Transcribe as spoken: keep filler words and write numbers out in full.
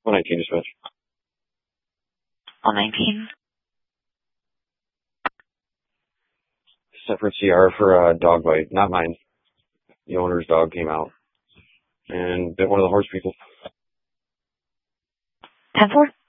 one nineteen dispatch. one nineteen. Separate C R for a dog bite, not mine. The owner's dog came out and bit one of the horse people. ten four.